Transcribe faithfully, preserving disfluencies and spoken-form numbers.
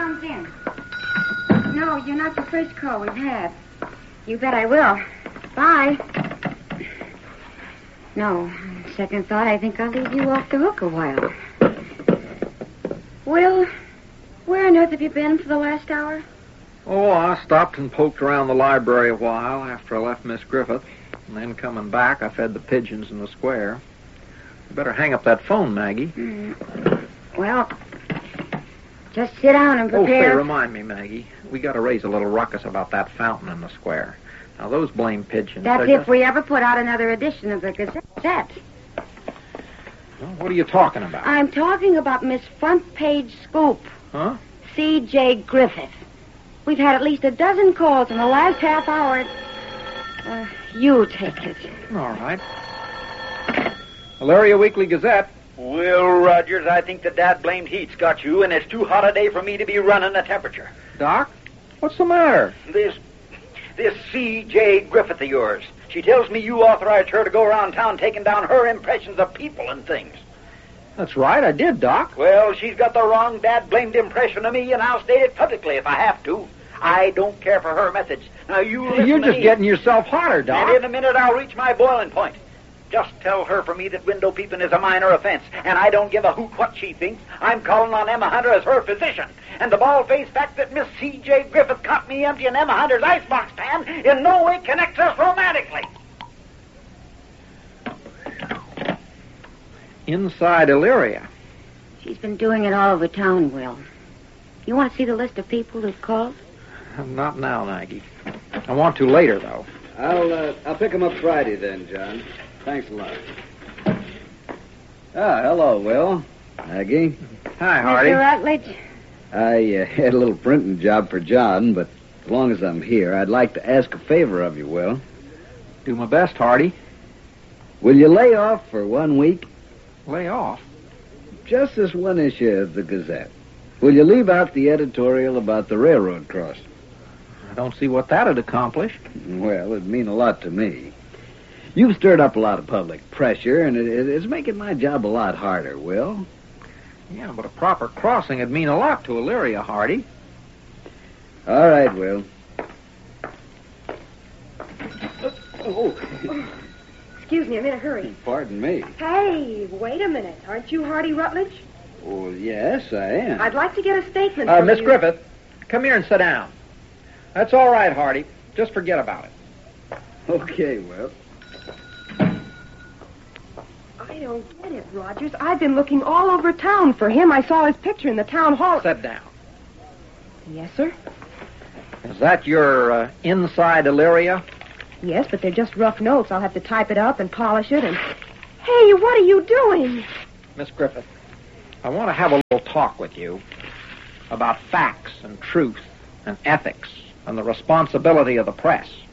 comes in. No, you're not the first call we've had. You bet I will. Bye. No, second thought, I think I'll leave you off the hook a while. Will, where on earth have you been for the last hour? Oh, I stopped and poked around the library a while after I left Miss Griffith. And then coming back, I fed the pigeons in the square. You better hang up that phone, Maggie. Mm. Well, just sit down and prepare. Oh, say, remind me, Maggie. We got to raise a little ruckus about that fountain in the square. Now, those blame pigeons... That's if just... we ever put out another edition of the Gazette. Well, what are you talking about? I'm talking about Miss Front Page Scoop. Huh? C J. Griffith. We've had at least a dozen calls in the last half hour. Uh, you take it. All right. Elyria Weekly Gazette. Will Rogers, I think the dad-blamed heat's got you, and it's too hot a day for me to be running the temperature. Doc, what's the matter? This, this C J. Griffith of yours. She tells me you authorized her to go around town taking down her impressions of people and things. That's right, I did, Doc. Well, she's got the wrong dad-blamed impression of me, and I'll state it publicly if I have to. I don't care for her methods. Now, you listen You're to just me. getting yourself hotter, Doc. And in a minute, I'll reach my boiling point. Just tell her for me that window peeping is a minor offense, and I don't give a hoot what she thinks. I'm calling on Emma Hunter as her physician. And the bald-faced fact that Miss C J. Griffith caught me emptying Emma Hunter's icebox pan in no way connects us romantically. Inside Elyria. She's been doing it all over town, Will. You want to see the list of people who've called? Not now, Maggie. I want to later, though. I'll uh, I'll pick him up Friday then, John. Thanks a lot. Ah, hello, Will. Maggie. Hi, Hardy. Mister Rutledge? I uh, had a little printing job for John, but as long as I'm here, I'd like to ask a favor of you, Will. Do my best, Hardy. Will you lay off for one week? Lay off? Just this one issue of the Gazette. Will you leave out the editorial about the railroad crossing? I don't see what that'd accomplish. Well, it'd mean a lot to me. You've stirred up a lot of public pressure, and it, it's making my job a lot harder, Will. Yeah, but a proper crossing would mean a lot to Elyria, Hardy. All right, Will. Oh. Excuse me, I'm in a hurry. Pardon me. Hey, wait a minute. Aren't you Hardy Rutledge? Oh, yes, I am. I'd like to get a statement Uh, from Miss you. Griffith, come here and sit down. That's all right, Hardy. Just forget about it. Okay, Will. I don't get it, Rogers. I've been looking all over town for him. I saw his picture in the town hall. Sit down. Yes, sir? Is that your uh, inside Elyria? Yes, but they're just rough notes. I'll have to type it up and polish it and... Hey, what are you doing? Miss Griffith, I want to have a little talk with you about facts and truth and ethics and the responsibility of the press.